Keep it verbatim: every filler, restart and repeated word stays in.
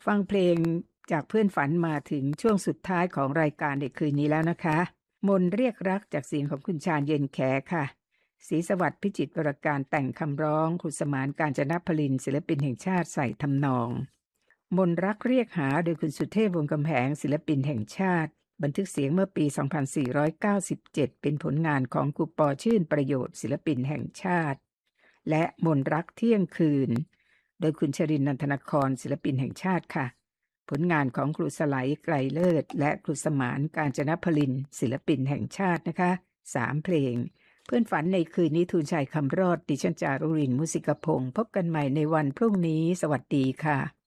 ฟังเพลงจากเพื่อนฝันมาถึงช่วงสุดท้ายของรายการในคืนนี้แล้วนะคะมนต์เรียกรักจากเสียงของคุณชาญเย็นแขค่ะศรีสวัสดิ์พิจิตรวรการแต่งคำร้องคุณสมานกาญจนพลินศิลปินแห่งชาติใส่ทำนองมนต์รักเรียกหาโดยคุณสุเทพวงศ์กำแหงศิลปินแห่งชาติบันทึกเสียงเมื่อปีสองพันสี่ร้อยเก้าสิบเจ็ดเป็นผลงานของครูปอชื่นประโยชน์ศิลปินแห่งชาติและมนต์รักเที่ยงคืนโดยคุณชรินทร์นันทนครศิลปินแห่งชาติค่ะผลงานของครูสไลไกรเลิศและครูสมานกาญจนพลินศิลปินแห่งชาตินะคะสามเพลงเพื่อนฝันในคืนนี้ทูลชัยคำรอดดิฉันจารุรินทร์มุสิกพงศ์พบกันใหม่ในวันพรุ่งนี้สวัสดีค่ะ